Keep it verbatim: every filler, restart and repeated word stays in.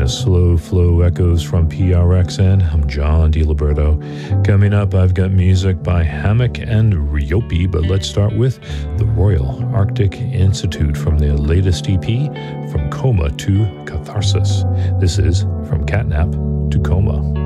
to Slow Flow Echoes from P R X N. I'm John DiLiberto. Coming up, I've got music by Hammock and Ryopi, but let's start with the Royal Arctic Institute from their latest E P, From Coma to Catharsis. This is From Catnap to Coma.